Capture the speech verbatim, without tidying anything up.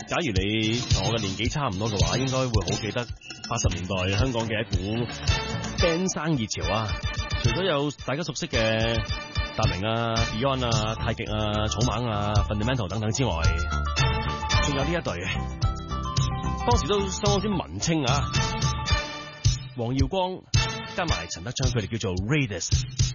假如你同我嘅年紀差唔多嘅話，應該會好記得八十年代香港嘅一股 band 生熱潮啊！除咗有大家熟悉嘅達明啊、Beyond 啊、太極啊、草蜢啊、Fundamental 等等之外，仲有呢一隊，當時都相當之文青啊！黃耀光加埋陳德昌，佢哋叫做 Raiders。